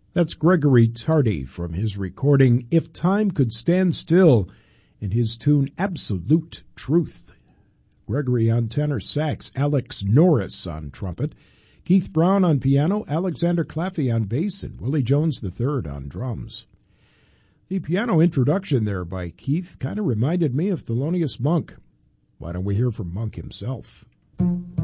That's Gregory Tardy from his recording If Time Could Stand Still in his tune Absolute Truth. Gregory on tenor sax, Alex Norris on trumpet, Keith Brown on piano, Alexander Claffey on bass, and Willie Jones III on drums. The piano introduction there by Keith kind of reminded me of Thelonious Monk. Why don't we hear from Monk himself?